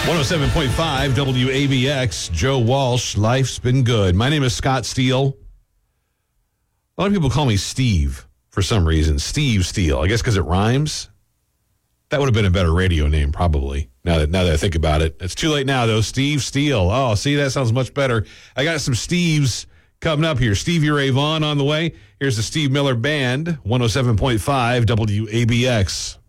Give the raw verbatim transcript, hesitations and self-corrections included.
one oh seven point five W A B X, Joe Walsh, life's been good. My name is Scott Steele. A lot of people call me Steve for some reason. Steve Steele. I guess because it rhymes. That would have been a better radio name, probably, now that now that I think about it. It's too late now, though. Steve Steele. Oh, see, that sounds much better. I got some Steves coming up here. Stevie Ray Vaughan on the way. Here's the Steve Miller Band, one oh seven point five W A B X.